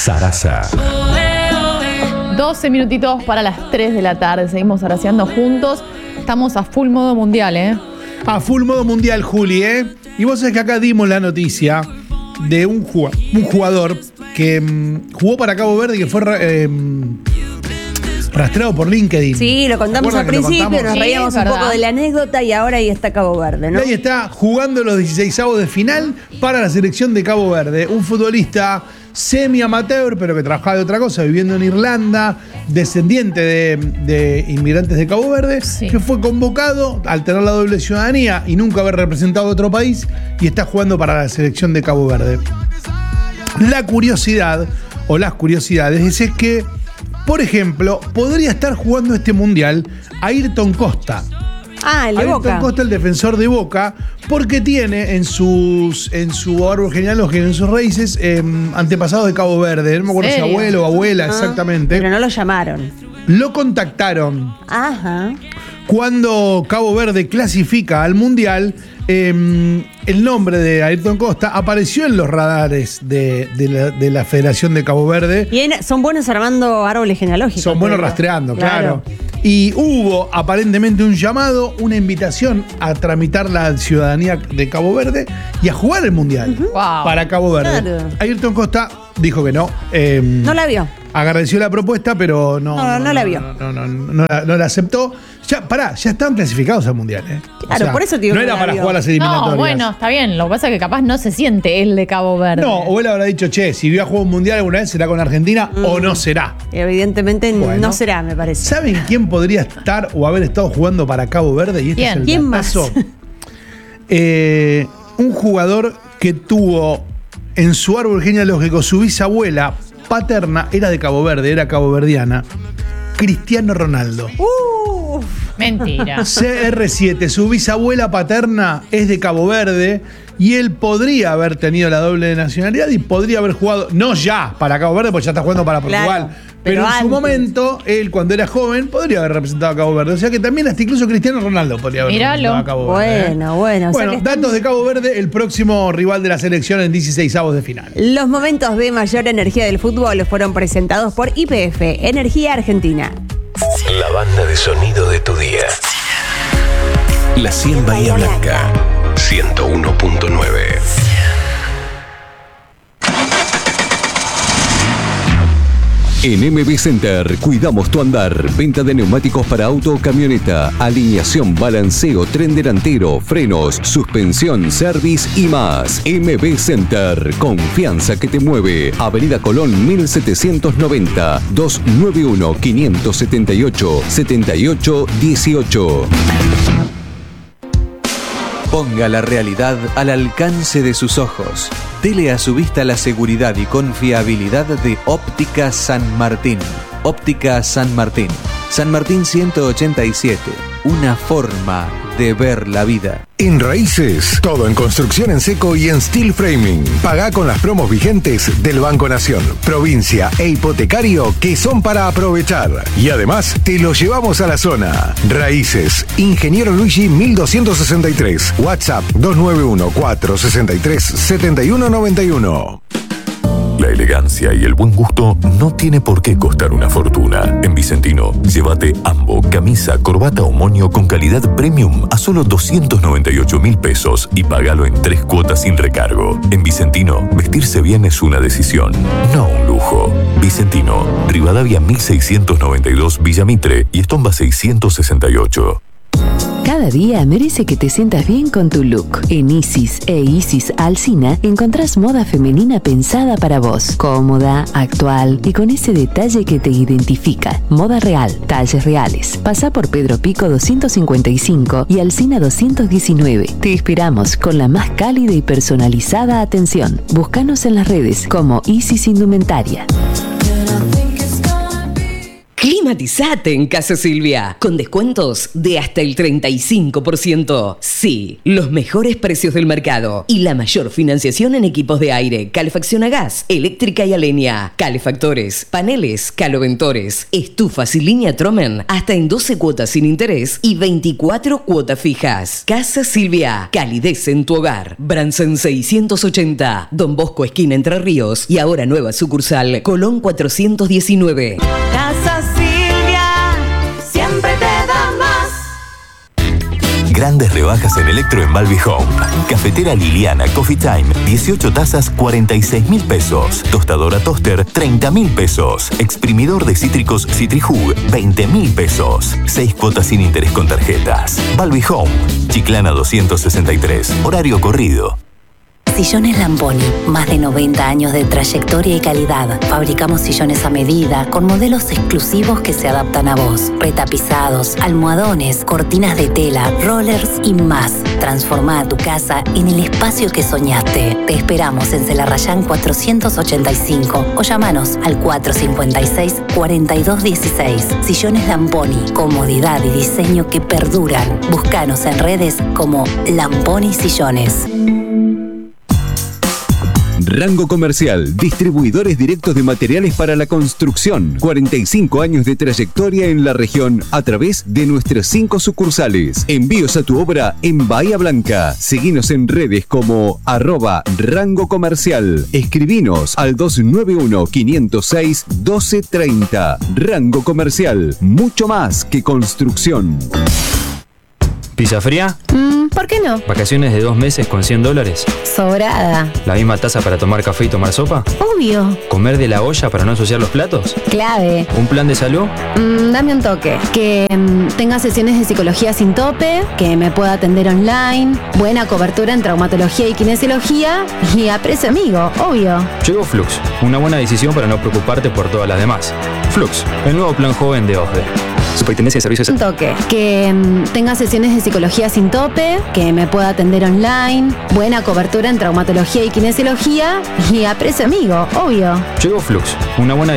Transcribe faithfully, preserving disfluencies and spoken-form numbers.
Sarasa. doce minutitos para las tres de la tarde. Seguimos araceando juntos. Estamos a full modo mundial, ¿eh? A full modo mundial, Juli, ¿eh? Y vos sabés que acá dimos la noticia de un jugador, un jugador que mmm, jugó para Cabo Verde y que fue eh, rastreado por LinkedIn. Sí, lo contamos al principio, nos Sí, reíamos un verdad. poco de la anécdota y ahora ahí está Cabo Verde, ¿no? Y ahí está jugando los dieciseisavos de final para la selección de Cabo Verde. Un futbolista semi-amateur, pero que trabajaba de otra cosa, viviendo en Irlanda, descendiente de, de inmigrantes de Cabo Verde, Sí. que fue convocado al tener la doble ciudadanía y nunca haber representado a otro país, y está jugando para la selección de Cabo Verde. La curiosidad, o las curiosidades, es que, por ejemplo, podría estar jugando este mundial Ayrton Costa. Ah, el de Ayrton Boca. Costa, el defensor de Boca, porque tiene en sus en su árbol genealógico, en sus raíces, eh, antepasados de Cabo Verde. No me acuerdo si ¿Serio? abuelo o abuela, Ah, exactamente. Pero no lo llamaron. Lo contactaron Ajá. cuando Cabo Verde clasifica al Mundial. Eh, el nombre de Ayrton Costa apareció en los radares de, de, la, de la Federación de Cabo Verde. Y en- son buenos armando árboles genealógicos. Son buenos te digo. rastreando, claro. Y hubo aparentemente un llamado, una invitación a tramitar la ciudadanía de Cabo Verde y a jugar el Mundial Wow. para Cabo Verde. Claro. Ayrton Costa dijo que no. eh, No la vio. Agradeció la propuesta, pero no, No, no la vio. No, no, no, no la, no la aceptó. Ya, pará, ya estaban clasificados al Mundial, ¿eh? Claro, por eso te digo no que era no la para vio. jugar las eliminatorias. No, bueno, está bien. Lo que pasa es que capaz no se siente el de Cabo Verde. No, o él habrá dicho, che, si voy a jugar un Mundial alguna vez, ¿será con Argentina o no será? Evidentemente Bueno. no será, me parece. ¿Saben quién podría estar o haber estado jugando para Cabo Verde? Y este ¿Quién? es el ¿Quién más? datazo. Eh, un jugador que tuvo en su árbol genealógico su bisabuela paterna era de Cabo Verde, era caboverdiana. Cristiano Ronaldo. Uh, Mentira. C R siete, su bisabuela paterna es de Cabo Verde y él podría haber tenido la doble nacionalidad y podría haber jugado, no ya para Cabo Verde, porque ya está jugando para Portugal, Claro, pero, pero en su antes. momento, él cuando era joven, podría haber representado a Cabo Verde. O sea que también hasta incluso Cristiano Ronaldo podría haber Míralo. representado a Cabo Verde. ¿eh? bueno, bueno. o sea Bueno, que están- datos de Cabo Verde, el próximo rival de la selección en dieciseisavos de final. Los momentos de mayor energía del fútbol fueron presentados por Y P F, Energía Argentina. La banda de sonido de tu día. La cien Bahía Blanca. ciento uno punto nueve. En M B Center cuidamos tu andar. Venta de neumáticos para auto o camioneta. Alineación, balanceo, tren delantero, frenos, suspensión, service y más. M B Center. Confianza que te mueve. Avenida Colón mil setecientos noventa. dos nueve uno, cinco siete ocho, siete ocho uno ocho. Ponga la realidad al alcance de sus ojos. Dele a su vista la seguridad y confiabilidad de Óptica San Martín. Óptica San Martín. San Martín ciento ochenta y siete. Una forma de ver la vida. En Raíces, todo en construcción en seco y en steel framing. Pagá con las promos vigentes del Banco Nación, provincia e hipotecario que son para aprovechar. Y además, te lo llevamos a la zona. Raíces, Ingeniero Luigi mil doscientos sesenta y tres. WhatsApp dos nueve uno, cuatro seis tres, siete uno nueve uno. La elegancia y el buen gusto no tiene por qué costar una fortuna. En Vicentino, llévate ambo, camisa, corbata o moño con calidad premium a solo doscientos noventa y ocho mil pesos y págalo en tres cuotas sin recargo. En Vicentino, vestirse bien es una decisión, no un lujo. Vicentino, Rivadavia mil seiscientos noventa y dos Villa Mitre y Estomba seiscientos sesenta y ocho. Cada día merece que te sientas bien con tu look. En Isis e Isis Alsina encontrás moda femenina pensada para vos. Cómoda, actual y con ese detalle que te identifica. Moda real, talles reales. Pasá por Pedro Pico doscientos cincuenta y cinco y Alsina doscientos diecinueve. Te esperamos con la más cálida y personalizada atención. Búscanos en las redes como Isis Indumentaria. Climatizate en Casa Silvia, con descuentos de hasta el treinta y cinco por ciento. Sí, los mejores precios del mercado y la mayor financiación en equipos de aire, calefacción a gas, eléctrica y a leña, calefactores, paneles, caloventores, estufas y línea Tromen, hasta en doce cuotas sin interés y veinticuatro cuotas fijas. Casa Silvia, calidez en tu hogar. Bransen seiscientos ochenta, Don Bosco esquina Entre Ríos y ahora nueva sucursal Colón cuatrocientos diecinueve. Casa Silvia, siempre te da más. Grandes rebajas en electro en Balbi Home. Cafetera Liliana Coffee Time, dieciocho tazas, cuarenta y seis mil pesos. Tostadora Toaster, treinta mil pesos. Exprimidor de cítricos Citrihug, veinte mil pesos. seis cuotas sin interés con tarjetas. Balbi Home, Chiclana doscientos sesenta y tres. Horario corrido. Sillones Lamponi, más de noventa años de trayectoria y calidad. Fabricamos sillones a medida, con modelos exclusivos que se adaptan a vos. Retapizados, almohadones, cortinas de tela, rollers y más. Transforma tu casa en el espacio que soñaste. Te esperamos en Celarrayán cuatrocientos ochenta y cinco o llamanos al cuatro cinco seis, cuatro dos uno seis. Sillones Lamponi, comodidad y diseño que perduran. Búscanos en redes como Lamponi Sillones. Rango Comercial, distribuidores directos de materiales para la construcción. cuarenta y cinco años de trayectoria en la región a través de nuestras cinco sucursales. Envíos a tu obra en Bahía Blanca. Seguinos en redes como arroba Rango Comercial. Escribinos al dos nueve uno, cinco cero seis, uno dos tres cero. Rango Comercial, mucho más que construcción. ¿Pizza fría? Mm, ¿Por qué no? ¿Vacaciones de dos meses con cien dólares? Sobrada. ¿La misma taza para tomar café y tomar sopa? Obvio. ¿Comer de la olla para no ensuciar los platos? Clave. ¿Un plan de salud? Mm, dame un toque. Que mm, tenga sesiones de psicología sin tope, que me pueda atender online, buena cobertura en traumatología y kinesiología y a precio amigo, obvio. Llegó Flux, una buena decisión para no preocuparte por todas las demás. Flux, el nuevo plan joven de O S D E. Superintendencia de Servicios. Un toque. Que mm, tenga sesiones de psicología sin tope, que me pueda atender online, buena cobertura en traumatología y kinesiología y a precio amigo, obvio. Llegó Flux, una buena